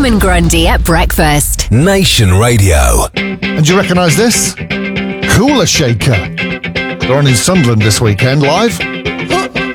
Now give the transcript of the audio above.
Simon Grundy at breakfast. Nation Radio. And do you recognise this? Cooler Shaker. They're on in Sunderland this weekend live.